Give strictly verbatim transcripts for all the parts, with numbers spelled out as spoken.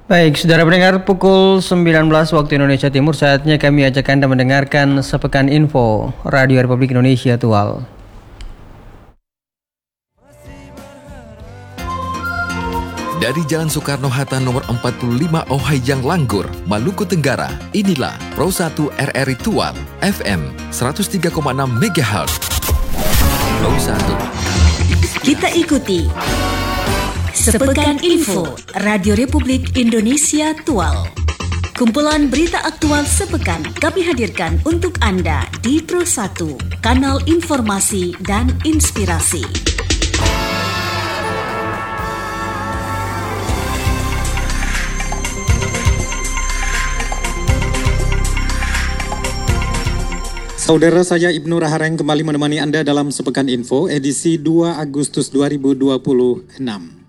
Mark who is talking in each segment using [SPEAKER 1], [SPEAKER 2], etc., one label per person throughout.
[SPEAKER 1] Baik, saudara pendengar, pukul sembilan belas waktu Indonesia Timur, saatnya kami ajak Anda mendengarkan Sepekan Info Radio Republik Indonesia Tual.
[SPEAKER 2] Dari Jalan Soekarno-Hatta nomor empat puluh lima Ohayang Langgur, Maluku Tenggara, inilah Pro satu R R I Tual, F M seratus tiga koma enam megahertz. Pro satu.
[SPEAKER 3] Kita ikuti Sepekan Info Radio Republik Indonesia Tual. Kumpulan berita aktual sepekan kami hadirkan untuk Anda di Pro satu, kanal informasi dan inspirasi.
[SPEAKER 4] Saudara, saya Ibnu Rahareng kembali menemani Anda dalam Sepekan Info edisi dua Agustus dua ribu dua puluh enam.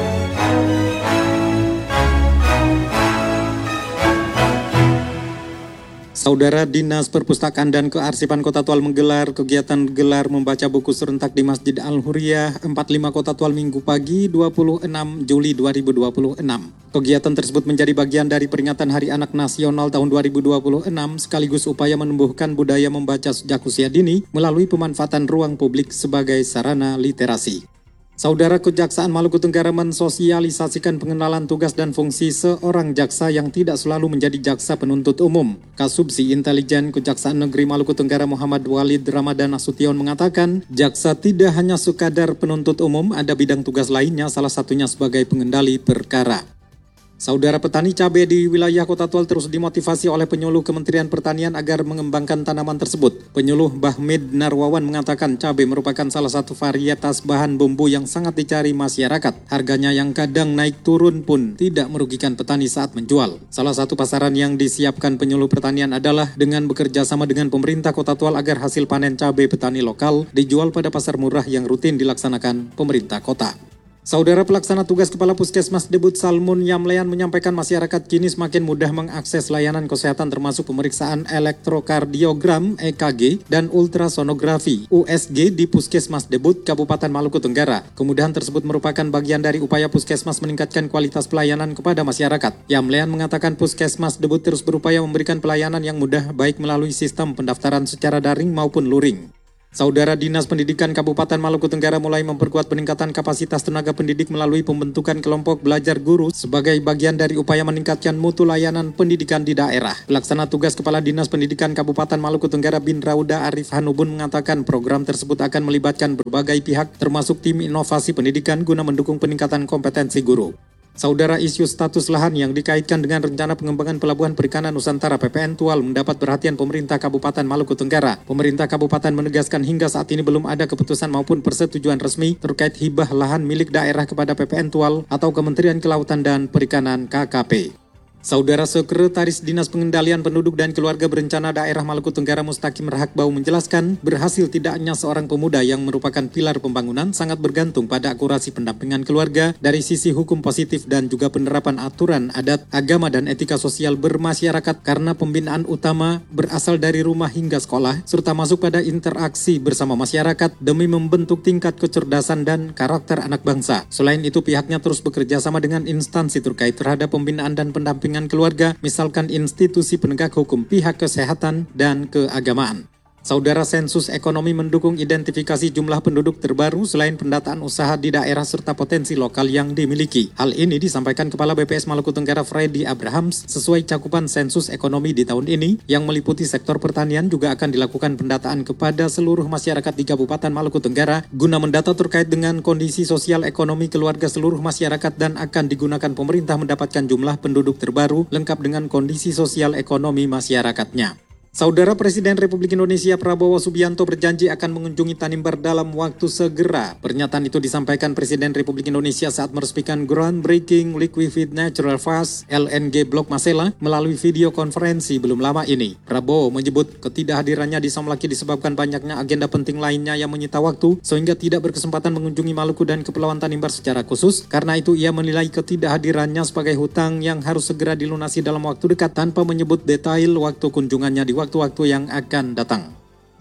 [SPEAKER 4] Saudara, Dinas Perpustakaan dan Kearsipan Kota Tual menggelar kegiatan gelar membaca buku serentak di Masjid Al-Huriyah empat puluh lima Kota Tual Minggu pagi dua puluh enam Juli dua ribu dua puluh enam. Kegiatan tersebut menjadi bagian dari peringatan Hari Anak Nasional tahun dua ribu dua puluh enam sekaligus upaya menumbuhkan budaya membaca sejak usia dini melalui pemanfaatan ruang publik sebagai sarana literasi. Saudara, Kejaksaan Maluku Tenggara mensosialisasikan pengenalan tugas dan fungsi seorang jaksa yang tidak selalu menjadi jaksa penuntut umum. Kasubsi Intelijen Kejaksaan Negeri Maluku Tenggara Muhammad Walid Ramadan Nasution mengatakan, jaksa tidak hanya sekadar penuntut umum, ada bidang tugas lainnya, salah satunya sebagai pengendali perkara. Saudara, petani cabai di wilayah Kota Tual terus dimotivasi oleh penyuluh Kementerian Pertanian agar mengembangkan tanaman tersebut. Penyuluh Bahmid Narwawan mengatakan cabai merupakan salah satu varietas bahan bumbu yang sangat dicari masyarakat. Harganya yang kadang naik turun pun tidak merugikan petani saat menjual. Salah satu pasaran yang disiapkan penyuluh pertanian adalah dengan bekerja sama dengan pemerintah Kota Tual agar hasil panen cabai petani lokal dijual pada pasar murah yang rutin dilaksanakan pemerintah kota. Saudara, pelaksana tugas Kepala Puskesmas Debut Salmun Yamlean menyampaikan masyarakat kini semakin mudah mengakses layanan kesehatan termasuk pemeriksaan elektrokardiogram E K G dan ultrasonografi U S G di Puskesmas Debut Kabupaten Maluku Tenggara. Kemudahan tersebut merupakan bagian dari upaya Puskesmas meningkatkan kualitas pelayanan kepada masyarakat. Yamlean mengatakan Puskesmas Debut terus berupaya memberikan pelayanan yang mudah baik melalui sistem pendaftaran secara daring maupun luring. Saudara, Dinas Pendidikan Kabupaten Maluku Tenggara mulai memperkuat peningkatan kapasitas tenaga pendidik melalui pembentukan kelompok belajar guru sebagai bagian dari upaya meningkatkan mutu layanan pendidikan di daerah. Pelaksana tugas Kepala Dinas Pendidikan Kabupaten Maluku Tenggara Bin Rauda Arif Hanubun mengatakan program tersebut akan melibatkan berbagai pihak termasuk tim inovasi pendidikan guna mendukung peningkatan kompetensi guru. Saudara, isu status lahan yang dikaitkan dengan rencana pengembangan Pelabuhan Perikanan Nusantara P P N Tual mendapat perhatian pemerintah Kabupaten Maluku Tenggara. Pemerintah Kabupaten menegaskan hingga saat ini belum ada keputusan maupun persetujuan resmi terkait hibah lahan milik daerah kepada P P N Tual atau Kementerian Kelautan dan Perikanan K K P. Saudara, Sekretaris Dinas Pengendalian Penduduk dan Keluarga Berencana Daerah Maluku Tenggara Mustaqim Rahakbau menjelaskan, berhasil tidaknya seorang pemuda yang merupakan pilar pembangunan sangat bergantung pada akurasi pendampingan keluarga dari sisi hukum positif dan juga penerapan aturan adat, agama dan etika sosial bermasyarakat karena pembinaan utama berasal dari rumah hingga sekolah, serta masuk pada interaksi bersama masyarakat demi membentuk tingkat kecerdasan dan karakter anak bangsa. Selain itu, pihaknya terus bekerja sama dengan instansi terkait terhadap pembinaan dan pendampingan keluarga, misalkan institusi penegak hukum, pihak kesehatan, dan keagamaan. Saudara, sensus ekonomi mendukung identifikasi jumlah penduduk terbaru selain pendataan usaha di daerah serta potensi lokal yang dimiliki. Hal ini disampaikan Kepala B P S Maluku Tenggara Freddy Abrahams sesuai cakupan sensus ekonomi di tahun ini yang meliputi sektor pertanian juga akan dilakukan pendataan kepada seluruh masyarakat di Kabupaten Maluku Tenggara guna mendata terkait dengan kondisi sosial ekonomi keluarga seluruh masyarakat dan akan digunakan pemerintah mendapatkan jumlah penduduk terbaru lengkap dengan kondisi sosial ekonomi masyarakatnya. Saudara, Presiden Republik Indonesia Prabowo Subianto berjanji akan mengunjungi Tanimbar dalam waktu segera. Pernyataan itu disampaikan Presiden Republik Indonesia saat meresmikan groundbreaking Liquefied Natural Gas L N G Blok Masela melalui video konferensi belum lama ini. Prabowo menyebut ketidakhadirannya di Somlaki disebabkan banyaknya agenda penting lainnya yang menyita waktu sehingga tidak berkesempatan mengunjungi Maluku dan Kepulauan Tanimbar secara khusus. Karena itu ia menilai ketidakhadirannya sebagai hutang yang harus segera dilunasi dalam waktu dekat tanpa menyebut detail waktu kunjungannya di waktu-waktu yang akan datang.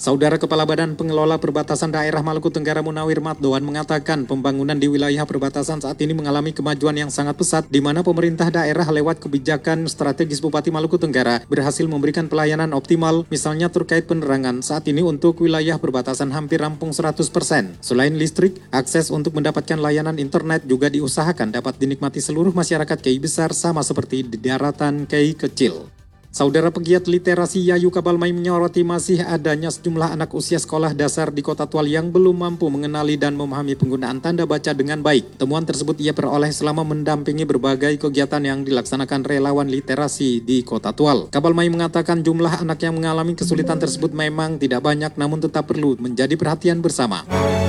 [SPEAKER 4] Saudara Kepala Badan Pengelola Perbatasan Daerah Maluku Tenggara Munawir Matdoan mengatakan pembangunan di wilayah perbatasan saat ini mengalami kemajuan yang sangat pesat di mana pemerintah daerah lewat kebijakan strategis Bupati Maluku Tenggara berhasil memberikan pelayanan optimal misalnya terkait penerangan. Saat ini untuk wilayah perbatasan hampir rampung seratus persen. Selain listrik, akses untuk mendapatkan layanan internet juga diusahakan dapat dinikmati seluruh masyarakat K I besar sama seperti di daratan K I kecil. Saudara pegiat literasi Yayu Kabalmai menyoroti masih adanya sejumlah anak usia sekolah dasar di Kota Tual yang belum mampu mengenali dan memahami penggunaan tanda baca dengan baik. Temuan tersebut ia peroleh selama mendampingi berbagai kegiatan yang dilaksanakan relawan literasi di Kota Tual. Kabalmai mengatakan jumlah anak yang mengalami kesulitan tersebut memang tidak banyak namun tetap perlu menjadi perhatian bersama.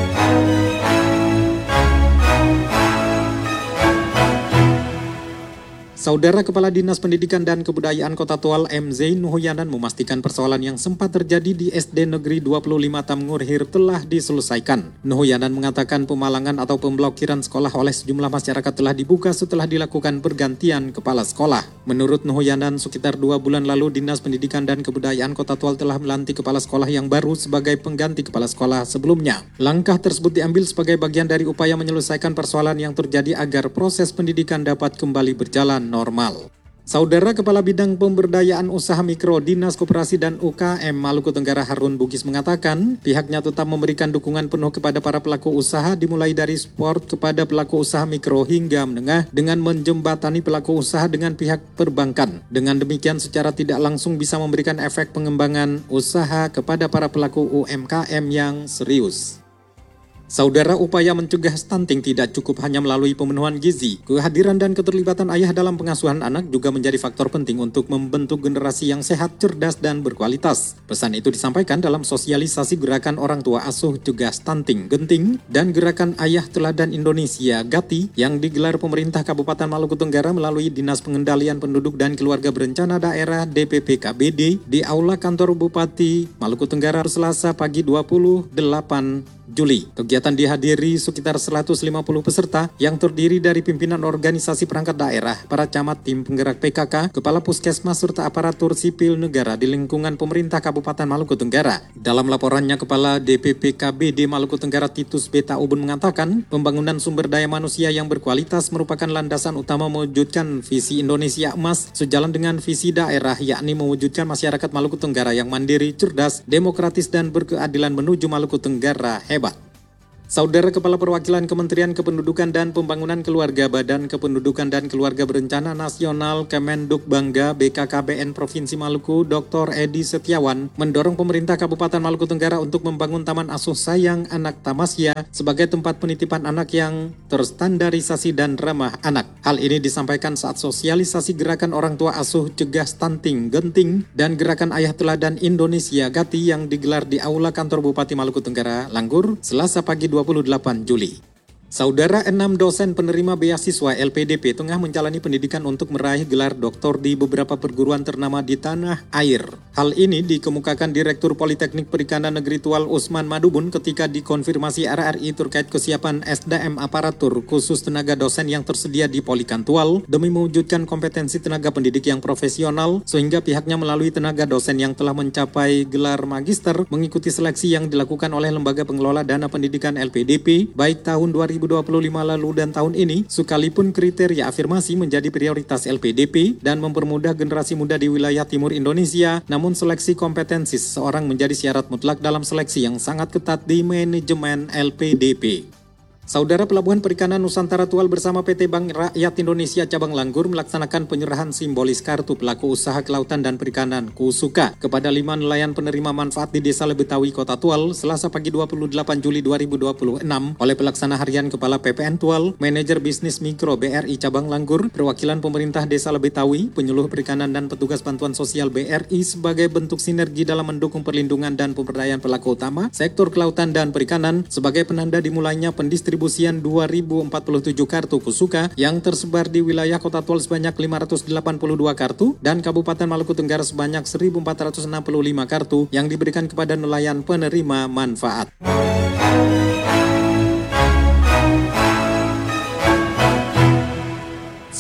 [SPEAKER 4] Saudara Kepala Dinas Pendidikan dan Kebudayaan Kota Tual M. Zain Nuhuyanan memastikan persoalan yang sempat terjadi di S D Negeri dua puluh lima Tamngurhir telah diselesaikan. Nuhuyanan mengatakan pemalangan atau pemblokiran sekolah oleh sejumlah masyarakat telah dibuka setelah dilakukan pergantian kepala sekolah. Menurut Nuhuyanan, sekitar dua bulan lalu Dinas Pendidikan dan Kebudayaan Kota Tual telah melantik kepala sekolah yang baru sebagai pengganti kepala sekolah sebelumnya. Langkah tersebut diambil sebagai bagian dari upaya menyelesaikan persoalan yang terjadi agar proses pendidikan dapat kembali berjalan normal. Saudara Kepala Bidang Pemberdayaan Usaha Mikro Dinas Koperasi dan U K M Maluku Tenggara Harun Bugis mengatakan pihaknya tetap memberikan dukungan penuh kepada para pelaku usaha dimulai dari support kepada pelaku usaha mikro hingga menengah dengan menjembatani pelaku usaha dengan pihak perbankan. Dengan demikian secara tidak langsung bisa memberikan efek pengembangan usaha kepada para pelaku U M K M yang serius. Saudara, upaya mencegah stunting tidak cukup hanya melalui pemenuhan gizi. Kehadiran dan keterlibatan ayah dalam pengasuhan anak juga menjadi faktor penting untuk membentuk generasi yang sehat, cerdas, dan berkualitas. Pesan itu disampaikan dalam sosialisasi gerakan orang tua asuh cegah stunting genting dan gerakan Ayah Teladan Indonesia GATI yang digelar pemerintah Kabupaten Maluku Tenggara melalui Dinas Pengendalian Penduduk dan Keluarga Berencana Daerah D P P K B D di Aula Kantor Bupati Maluku Tenggara Selasa pagi dua puluh delapan Juli. Kegiatan dihadiri sekitar seratus lima puluh peserta yang terdiri dari pimpinan organisasi perangkat daerah, para camat, tim penggerak P K K, kepala puskesmas serta aparatur sipil negara di lingkungan pemerintah Kabupaten Maluku Tenggara. Dalam laporannya, Kepala D P P K B D Maluku Tenggara Titus Beta Ubun mengatakan, pembangunan sumber daya manusia yang berkualitas merupakan landasan utama mewujudkan visi Indonesia Emas sejalan dengan visi daerah, yakni mewujudkan masyarakat Maluku Tenggara yang mandiri, cerdas, demokratis, dan berkeadilan menuju Maluku Tenggara hebat. Saudara Kepala Perwakilan Kementerian Kependudukan dan Pembangunan Keluarga Badan Kependudukan dan Keluarga Berencana Nasional Kemenduk Bangga B K K B N Provinsi Maluku, Doktor Edi Setiawan, mendorong pemerintah Kabupaten Maluku Tenggara untuk membangun Taman Asuh Sayang Anak Tamasya sebagai tempat penitipan anak yang terstandarisasi dan ramah anak. Hal ini disampaikan saat sosialisasi gerakan orang tua asuh cegah stunting genting dan gerakan Ayah Teladan Indonesia GATI yang digelar di Aula Kantor Bupati Maluku Tenggara, Langgur, Selasa pagi dua puluh delapan Juli. Saudara, enam dosen penerima beasiswa L P D P tengah menjalani pendidikan untuk meraih gelar doktor di beberapa perguruan ternama di tanah air. Hal ini dikemukakan Direktur Politeknik Perikanan Negeri Tual Usman Madubun ketika dikonfirmasi R R I terkait kesiapan S D M aparatur khusus tenaga dosen yang tersedia di Polikan Tual demi mewujudkan kompetensi tenaga pendidik yang profesional, sehingga pihaknya melalui tenaga dosen yang telah mencapai gelar magister mengikuti seleksi yang dilakukan oleh Lembaga Pengelola Dana Pendidikan L P D P baik tahun dua ribu dua puluh lima lalu dan tahun ini, sekalipun kriteria afirmasi menjadi prioritas L P D P dan mempermudah generasi muda di wilayah timur Indonesia, namun seleksi kompetensi seseorang menjadi syarat mutlak dalam seleksi yang sangat ketat di manajemen L P D P. Saudara, Pelabuhan Perikanan Nusantara Tual bersama P T Bank Rakyat Indonesia Cabang Langgur melaksanakan penyerahan simbolis kartu pelaku usaha kelautan dan perikanan Kusuka kepada lima nelayan penerima manfaat di Desa Lebetawi, Kota Tual, Selasa pagi dua puluh delapan Juli dua ribu dua puluh enam oleh Pelaksana Harian Kepala P P N Tual, Manajer Bisnis Mikro B R I Cabang Langgur, perwakilan pemerintah Desa Lebetawi, penyuluh perikanan dan petugas bantuan sosial B R I sebagai bentuk sinergi dalam mendukung perlindungan dan pemberdayaan pelaku utama sektor kelautan dan perikanan sebagai penanda dimulainya pendistribusian Distribusian dua ribu empat puluh tujuh kartu Kusuka yang tersebar di wilayah Kota Tual sebanyak lima ratus delapan puluh dua kartu dan Kabupaten Maluku Tenggara sebanyak seribu empat ratus enam puluh lima kartu yang diberikan kepada nelayan penerima manfaat.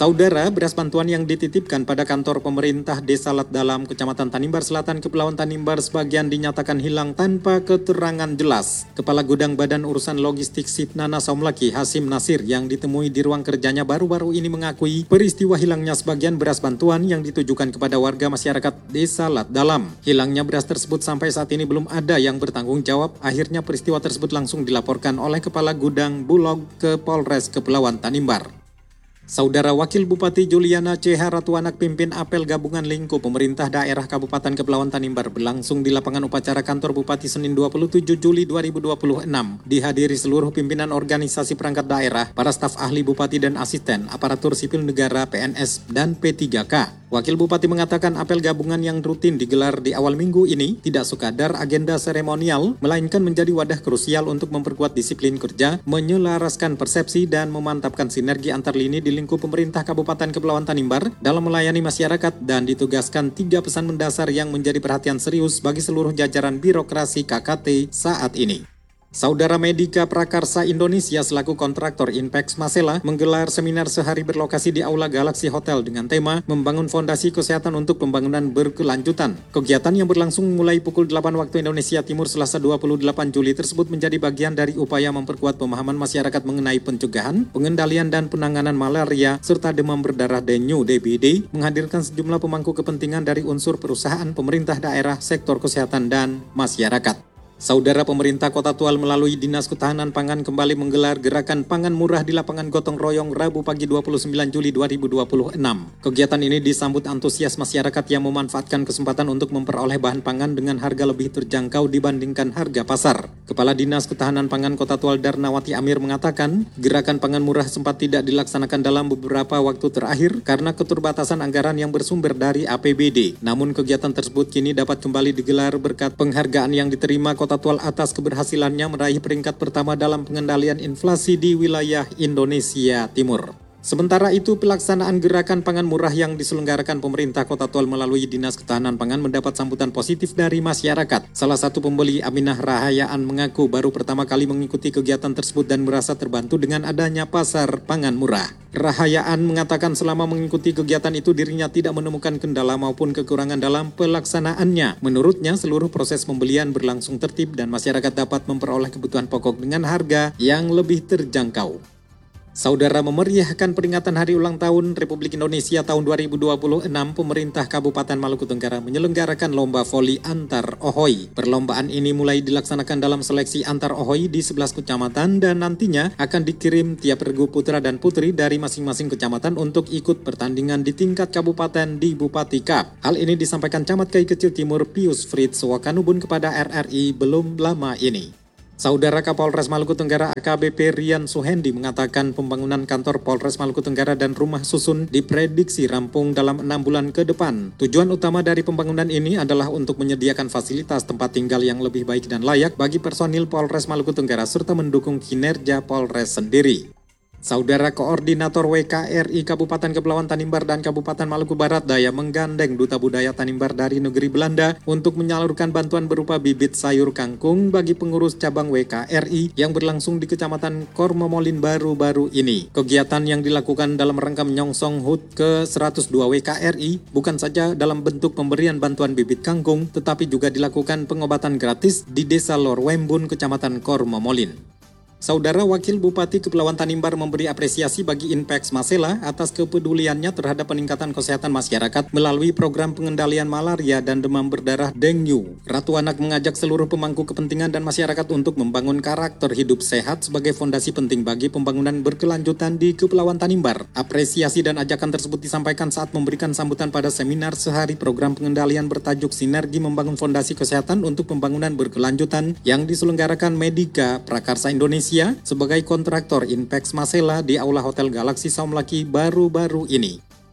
[SPEAKER 4] Saudara, beras bantuan yang dititipkan pada kantor pemerintah Desa Lat Dalam, Kecamatan Tanimbar Selatan, Kepulauan Tanimbar sebagian dinyatakan hilang tanpa keterangan jelas. Kepala Gudang Badan Urusan Logistik Sipnana Saumlaki, Hasim Nasir, yang ditemui di ruang kerjanya baru-baru ini mengakui peristiwa hilangnya sebagian beras bantuan yang ditujukan kepada warga masyarakat Desa Lat Dalam. Hilangnya beras tersebut sampai saat ini belum ada yang bertanggung jawab. Akhirnya peristiwa tersebut langsung dilaporkan oleh Kepala Gudang Bulog ke Polres Kepulauan Tanimbar. Saudara, Wakil Bupati Juliana C. Haratuanak pimpin apel gabungan lingkup pemerintah daerah Kabupaten Kepulauan Tanimbar berlangsung di lapangan upacara kantor Bupati Senin dua puluh tujuh Juli dua ribu dua puluh enam. Dihadiri seluruh pimpinan organisasi perangkat daerah, para staf ahli bupati dan asisten, aparatur sipil negara, P N S, dan P tiga K. Wakil Bupati mengatakan apel gabungan yang rutin digelar di awal minggu ini tidak sekadar agenda seremonial, melainkan menjadi wadah krusial untuk memperkuat disiplin kerja, menyelaraskan persepsi, dan memantapkan sinergi antar lini di lingkup pemerintah Kabupaten Kepulauan Tanimbar dalam melayani masyarakat, dan ditugaskan tiga pesan mendasar yang menjadi perhatian serius bagi seluruh jajaran birokrasi K K T saat ini. Saudara, Medika Prakarsa Indonesia selaku kontraktor Inpex Masela menggelar seminar sehari berlokasi di Aula Galaxy Hotel dengan tema Membangun Fondasi Kesehatan untuk Pembangunan Berkelanjutan. Kegiatan yang berlangsung mulai pukul delapan waktu Indonesia Timur Selasa dua puluh delapan Juli tersebut menjadi bagian dari upaya memperkuat pemahaman masyarakat mengenai pencegahan, pengendalian, dan penanganan malaria serta demam berdarah dengue D B D, menghadirkan sejumlah pemangku kepentingan dari unsur perusahaan, pemerintah daerah, sektor kesehatan, dan masyarakat. Saudara, pemerintah Kota Tual melalui Dinas Ketahanan Pangan kembali menggelar gerakan pangan murah di lapangan gotong royong Rabu pagi dua puluh sembilan Juli dua ribu dua puluh enam. Kegiatan ini disambut antusias masyarakat yang memanfaatkan kesempatan untuk memperoleh bahan pangan dengan harga lebih terjangkau dibandingkan harga pasar. Kepala Dinas Ketahanan Pangan Kota Tual Darnawati Amir mengatakan, gerakan pangan murah sempat tidak dilaksanakan dalam beberapa waktu terakhir karena keterbatasan anggaran yang bersumber dari A P B D. Namun kegiatan tersebut kini dapat kembali digelar berkat penghargaan yang diterima Kota Tual atas keberhasilannya meraih peringkat pertama dalam pengendalian inflasi di wilayah Indonesia Timur. Sementara itu, pelaksanaan gerakan pangan murah yang diselenggarakan pemerintah Kota Tual melalui Dinas Ketahanan Pangan mendapat sambutan positif dari masyarakat. Salah satu pembeli, Aminah Rahayaan, mengaku baru pertama kali mengikuti kegiatan tersebut dan merasa terbantu dengan adanya pasar pangan murah. Rahayaan mengatakan selama mengikuti kegiatan itu dirinya tidak menemukan kendala maupun kekurangan dalam pelaksanaannya. Menurutnya, seluruh proses pembelian berlangsung tertib dan masyarakat dapat memperoleh kebutuhan pokok dengan harga yang lebih terjangkau. Saudara, memeriahkan peringatan Hari Ulang Tahun Republik Indonesia tahun dua ribu dua puluh enam, pemerintah Kabupaten Maluku Tenggara menyelenggarakan lomba voli antar Ohoi. Perlombaan ini mulai dilaksanakan dalam seleksi antar Ohoi di sebelas kecamatan dan nantinya akan dikirim tiap regu putra dan putri dari masing-masing kecamatan untuk ikut pertandingan di tingkat kabupaten di Bupati Cup. Hal ini disampaikan Camat Kai Kecil Timur Pius Fritz Wakanubun kepada R R I belum lama ini. Saudara, Kapolres Maluku Tenggara A K B P Rian Suhendi mengatakan pembangunan kantor Polres Maluku Tenggara dan rumah susun diprediksi rampung dalam enam bulan ke depan. Tujuan utama dari pembangunan ini adalah untuk menyediakan fasilitas tempat tinggal yang lebih baik dan layak bagi personil Polres Maluku Tenggara serta mendukung kinerja Polres sendiri. Saudara, Koordinator W K R I Kabupaten Kepulauan Tanimbar dan Kabupaten Maluku Barat Daya menggandeng Duta Budaya Tanimbar dari negeri Belanda untuk menyalurkan bantuan berupa bibit sayur kangkung bagi pengurus cabang W K R I yang berlangsung di Kecamatan Kormomolin baru-baru ini. Kegiatan yang dilakukan dalam rangka menyongsong H U T ke seratus dua W K R I bukan saja dalam bentuk pemberian bantuan bibit kangkung, tetapi juga dilakukan pengobatan gratis di Desa Lorwembun, Kecamatan Kormomolin. Saudara, Wakil Bupati Kepulauan Tanimbar memberi apresiasi bagi Inpex Masela atas kepeduliannya terhadap peningkatan kesehatan masyarakat melalui program pengendalian malaria dan demam berdarah dengue. Ratu Anak mengajak seluruh pemangku kepentingan dan masyarakat untuk membangun karakter hidup sehat sebagai fondasi penting bagi pembangunan berkelanjutan di Kepulauan Tanimbar. Apresiasi dan ajakan tersebut disampaikan saat memberikan sambutan pada seminar sehari program pengendalian bertajuk Sinergi Membangun Fondasi Kesehatan untuk Pembangunan Berkelanjutan yang diselenggarakan Medika Prakarsa Indonesia sebagai kontraktor Inpex Masela di Aula Hotel Galaxy Saumlaki baru-baru ini.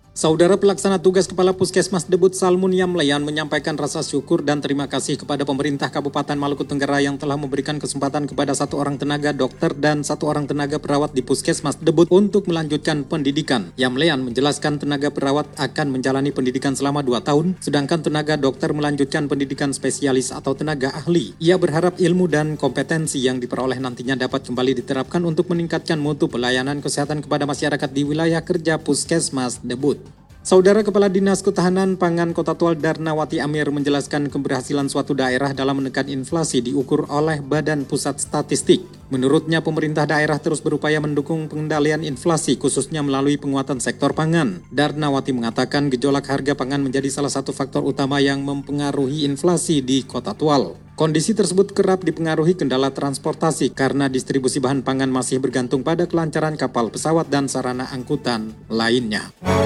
[SPEAKER 4] Saudara Pelaksana Tugas Kepala Puskesmas Debut Salmun Yamleyan menyampaikan rasa syukur dan terima kasih kepada pemerintah Kabupaten Maluku Tenggara yang telah memberikan kesempatan kepada satu orang tenaga dokter dan satu orang tenaga perawat di Puskesmas Debut untuk melanjutkan pendidikan. Yamleyan menjelaskan tenaga perawat akan menjalani pendidikan selama dua tahun, sedangkan tenaga dokter melanjutkan pendidikan spesialis atau tenaga ahli. Ia berharap ilmu dan kompetensi yang diperoleh nantinya dapat kembali diterapkan untuk meningkatkan mutu pelayanan kesehatan kepada masyarakat di wilayah kerja Puskesmas Debut. Saudara Kepala Dinas Ketahanan Pangan Kota Tual Darnawati Amir menjelaskan keberhasilan suatu daerah dalam menekan inflasi diukur oleh Badan Pusat Statistik. Menurutnya, pemerintah daerah terus berupaya mendukung pengendalian inflasi khususnya melalui penguatan sektor pangan. Darnawati mengatakan gejolak harga pangan menjadi salah satu faktor utama yang mempengaruhi inflasi di Kota Tual. Kondisi tersebut kerap dipengaruhi kendala transportasi karena distribusi bahan pangan masih bergantung pada kelancaran kapal, pesawat, dan sarana angkutan lainnya.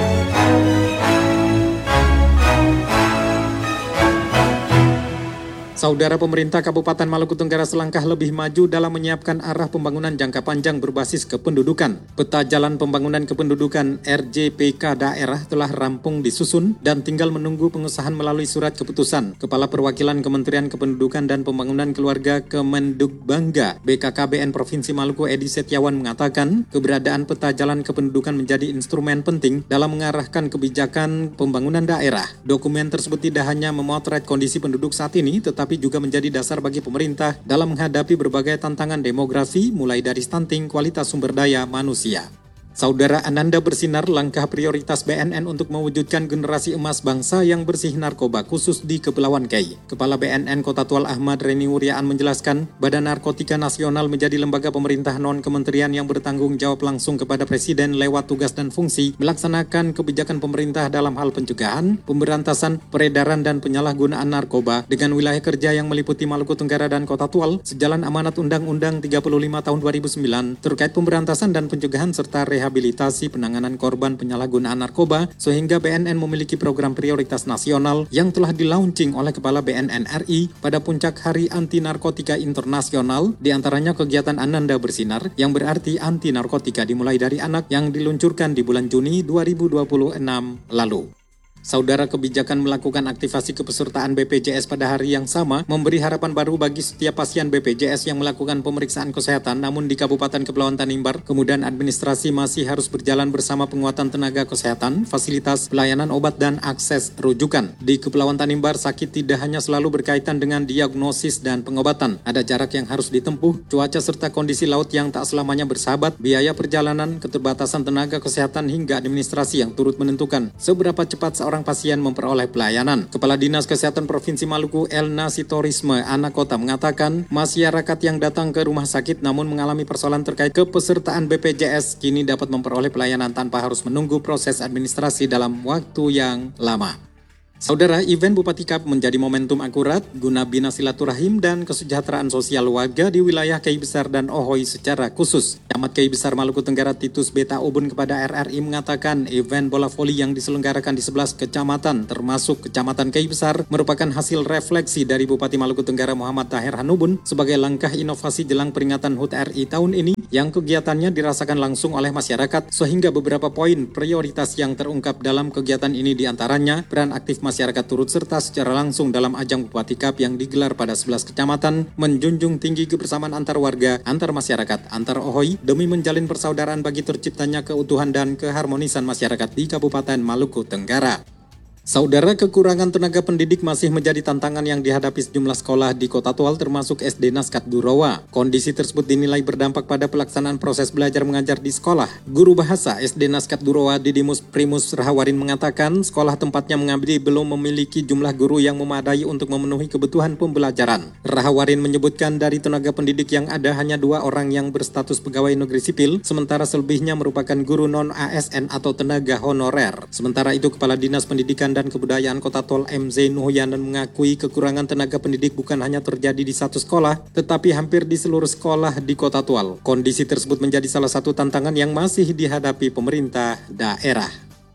[SPEAKER 4] Saudara, pemerintah Kabupaten Maluku Tenggara selangkah lebih maju dalam menyiapkan arah pembangunan jangka panjang berbasis kependudukan. Peta Jalan Pembangunan Kependudukan R J P K daerah telah rampung disusun dan tinggal menunggu pengesahan melalui surat keputusan. Kepala Perwakilan Kementerian Kependudukan dan Pembangunan Keluarga Kemendukbangga B K K B N Provinsi Maluku Edi Setiawan mengatakan keberadaan peta jalan kependudukan menjadi instrumen penting dalam mengarahkan kebijakan pembangunan daerah. Dokumen tersebut tidak hanya memotret kondisi penduduk saat ini, tetapi juga menjadi dasar bagi pemerintah dalam menghadapi berbagai tantangan demografi, mulai dari stunting, kualitas sumber daya manusia. Saudara, Ananda bersinar langkah prioritas B N N untuk mewujudkan generasi emas bangsa yang bersih narkoba khusus di Kepulauan Kei. Kepala B N N Kota Tual Ahmad Reni Wuriaan menjelaskan, Badan Narkotika Nasional menjadi lembaga pemerintah non-kementerian yang bertanggung jawab langsung kepada Presiden lewat tugas dan fungsi melaksanakan kebijakan pemerintah dalam hal pencegahan, pemberantasan, peredaran, dan penyalahgunaan narkoba dengan wilayah kerja yang meliputi Maluku Tenggara dan Kota Tual sejalan amanat Undang-Undang tiga puluh lima tahun dua ribu sembilan terkait pemberantasan dan pencegahan serta rehabilitasi rehabilitasi penanganan korban penyalahgunaan narkoba, sehingga B N N memiliki program prioritas nasional yang telah dilaunching oleh Kepala B N N R I pada puncak Hari Anti Narkotika Internasional, diantaranya kegiatan Ananda Bersinar yang berarti anti narkotika dimulai dari anak yang diluncurkan di bulan Juni dua ribu dua puluh enam lalu. Saudara, kebijakan melakukan aktivasi kepesertaan B P J S pada hari yang sama memberi harapan baru bagi setiap pasien B P J S yang melakukan pemeriksaan kesehatan, namun di Kabupaten Kepulauan Tanimbar, kemudian administrasi masih harus berjalan bersama penguatan tenaga kesehatan, fasilitas, pelayanan obat, dan akses rujukan. Di Kepulauan Tanimbar, sakit tidak hanya selalu berkaitan dengan diagnosis dan pengobatan. Ada jarak yang harus ditempuh, cuaca serta kondisi laut yang tak selamanya bersahabat, biaya perjalanan, keterbatasan tenaga kesehatan, hingga administrasi yang turut menentukan seberapa cepat seorang orang pasien memperoleh pelayanan. Kepala Dinas Kesehatan Provinsi Maluku Elna Sitorisme Anak Kota mengatakan, masyarakat yang datang ke rumah sakit namun mengalami persoalan terkait kepesertaan B P J S kini dapat memperoleh pelayanan tanpa harus menunggu proses administrasi dalam waktu yang lama. Saudara, event Bupati Cup menjadi momentum akurat guna bina silaturahim dan kesejahteraan sosial warga di wilayah Kei Besar dan Ohoi secara khusus. Camat Kei Besar Maluku Tenggara Titus Beta Ubun kepada R R I mengatakan event bola voli yang diselenggarakan di sebelas kecamatan termasuk Kecamatan Kei Besar merupakan hasil refleksi dari Bupati Maluku Tenggara Muhammad Tahir Hanubun sebagai langkah inovasi jelang peringatan H U T R I tahun ini yang kegiatannya dirasakan langsung oleh masyarakat, sehingga beberapa poin prioritas yang terungkap dalam kegiatan ini diantaranya peran aktif masyarakat turut serta secara langsung dalam ajang Bupati Cup yang digelar pada sebelas kecamatan, menjunjung tinggi kebersamaan antar warga, antar masyarakat, antar Ohoi demi menjalin persaudaraan bagi terciptanya keutuhan dan keharmonisan masyarakat di Kabupaten Maluku Tenggara. Saudara, kekurangan tenaga pendidik masih menjadi tantangan yang dihadapi sejumlah sekolah di Kota Tual termasuk S D Naskat Durawa. Kondisi tersebut dinilai berdampak pada pelaksanaan proses belajar mengajar di sekolah. Guru bahasa S D Naskat Durawa Didimus Primus Rahawarin mengatakan sekolah tempatnya mengabdi belum memiliki jumlah guru yang memadai untuk memenuhi kebutuhan pembelajaran. Rahawarin menyebutkan dari tenaga pendidik yang ada hanya dua orang yang berstatus pegawai negeri sipil, sementara selebihnya merupakan guru non-A S N atau tenaga honorer. Sementara itu, Kepala Dinas Pendidikan dan Kebudayaan Kota Tual M Z Nuhyanan mengakui kekurangan tenaga pendidik bukan hanya terjadi di satu sekolah, tetapi hampir di seluruh sekolah di Kota Tual. Kondisi tersebut menjadi salah satu tantangan yang masih dihadapi pemerintah daerah.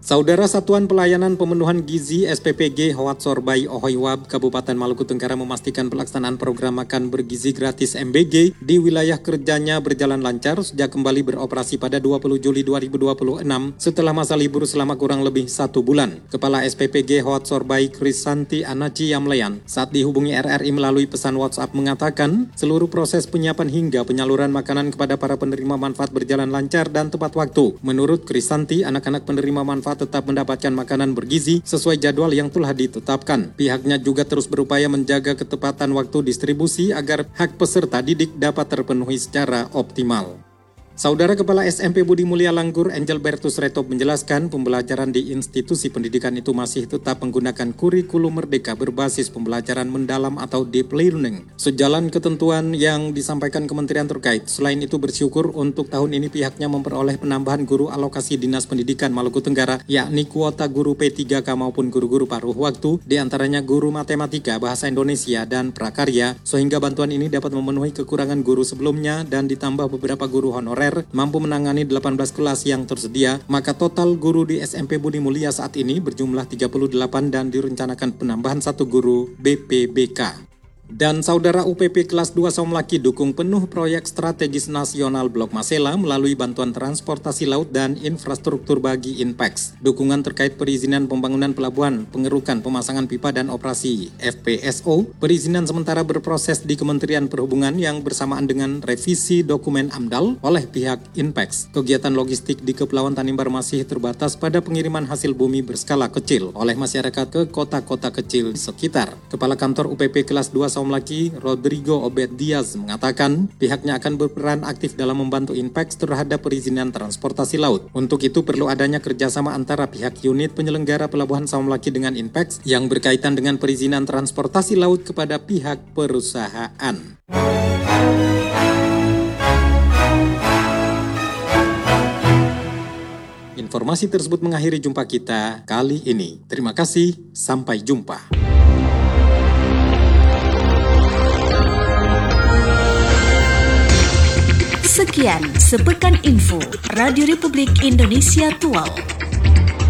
[SPEAKER 4] Saudara Satuan Pelayanan Pemenuhan Gizi S P P G Hoat Sorbai Ohoiwab Kabupaten Maluku Tenggara memastikan pelaksanaan program makan bergizi gratis M B G di wilayah kerjanya berjalan lancar sejak kembali beroperasi pada dua puluh Juli dua ribu dua puluh enam setelah masa libur selama kurang lebih satu bulan. Kepala S P P G Hoat Sorbai Krisanti Anaci Yamleyan saat dihubungi R R I melalui pesan WhatsApp mengatakan seluruh proses penyiapan hingga penyaluran makanan kepada para penerima manfaat berjalan lancar dan tepat waktu. Menurut Krisanti, anak-anak penerima manfaat tetap mendapatkan makanan bergizi sesuai jadwal yang telah ditetapkan. Pihaknya juga terus berupaya menjaga ketepatan waktu distribusi agar hak peserta didik dapat terpenuhi secara optimal. Saudara Kepala S M P Budi Mulia Langgur Angel Bertus Retop menjelaskan pembelajaran di institusi pendidikan itu masih tetap menggunakan kurikulum merdeka berbasis pembelajaran mendalam atau deep learning. Sejalan ketentuan yang disampaikan kementerian terkait, selain itu bersyukur untuk tahun ini pihaknya memperoleh penambahan guru alokasi Dinas Pendidikan Maluku Tenggara, yakni kuota guru P tiga K maupun guru-guru paruh waktu, diantaranya guru matematika, bahasa Indonesia, dan prakarya, sehingga bantuan ini dapat memenuhi kekurangan guru sebelumnya dan ditambah beberapa guru honorer mampu menangani delapan belas kelas yang tersedia, maka total guru di S M P Budi Mulia saat ini berjumlah tiga puluh delapan dan direncanakan penambahan satu guru B P B K. Dan saudara U P P kelas dua Somlaki dukung penuh proyek strategis nasional Blok Masela melalui bantuan transportasi laut dan infrastruktur bagi INPEX. Dukungan terkait perizinan pembangunan pelabuhan, pengerukan, pemasangan pipa dan operasi F P S O, perizinan sementara berproses di Kementerian Perhubungan yang bersamaan dengan revisi dokumen AMDAL oleh pihak INPEX. Kegiatan logistik di Kepulauan Tanimbar masih terbatas pada pengiriman hasil bumi berskala kecil oleh masyarakat ke kota-kota kecil di sekitar. Kepala Kantor U P P kelas dua Somlaki, Rodrigo Obed Diaz, mengatakan pihaknya akan berperan aktif dalam membantu INPEX terhadap perizinan transportasi laut. Untuk itu perlu adanya kerjasama antara pihak unit penyelenggara pelabuhan Somlaki dengan INPEX yang berkaitan dengan perizinan transportasi laut kepada pihak perusahaan. Informasi tersebut mengakhiri jumpa kita kali ini. Terima kasih, sampai jumpa.
[SPEAKER 3] Sekian Sepekan Info Radio Republik Indonesia Tual.